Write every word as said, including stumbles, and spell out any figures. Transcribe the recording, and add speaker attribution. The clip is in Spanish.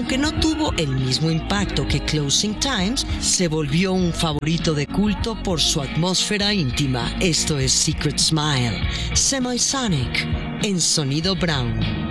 Speaker 1: aunque no tuvo el mismo impacto que Closing Times, se volvió un favorito de culto por su atmósfera íntima. Esto es Secret Smile, Semisonic, en Sonido Brown.